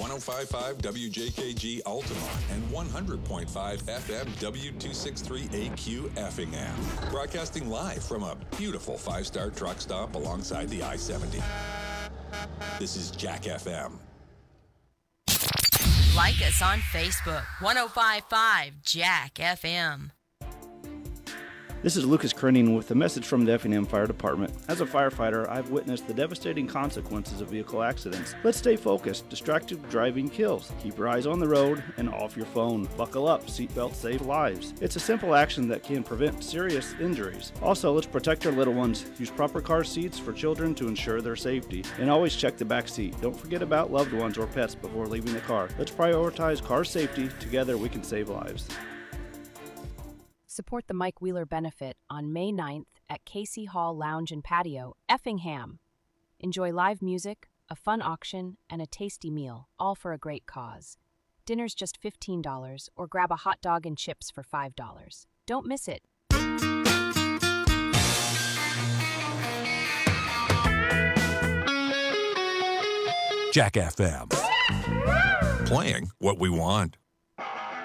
105.5 WJKG Altamont and 100.5 FM W263AQ Effingham. Broadcasting live from a beautiful five-star truck stop alongside the I-70. This is Jack FM. Like us on Facebook, 105.5 Jack FM. This is Lucas Krenning with a message from the Effingham Fire Department. As a firefighter, I've witnessed the devastating consequences of vehicle accidents. Let's stay focused. Distracted driving kills. Keep your eyes on the road and off your phone. Buckle up. Seatbelts save lives. It's a simple action that can prevent serious injuries. Also, let's protect our little ones. Use proper car seats for children to ensure their safety. And always check the back seat. Don't forget about loved ones or pets before leaving the car. Let's prioritize car safety. Together, we can save lives. Support the Mike Wheeler benefit on May 9th at Casey Hall Lounge and Patio, Effingham. Enjoy live music, a fun auction, and a tasty meal, all for a great cause. Dinner's just $15, or grab a hot dog and chips for $5. Don't miss it. Jack FM. Playing what we want.